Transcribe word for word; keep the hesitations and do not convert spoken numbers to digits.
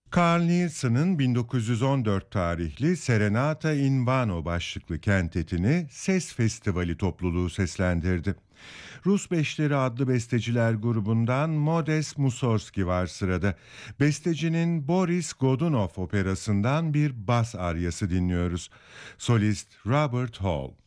Carl Nielsen'ın bin dokuz yüz on dört tarihli Serenata in Vano başlıklı kentetini Ses Festivali topluluğu seslendirdi. Rus Beşleri adlı besteciler grubundan Modest Mussorgsky var sırada. Bestecinin Boris Godunov operasından bir bas aryası dinliyoruz. Solist Robert Hall.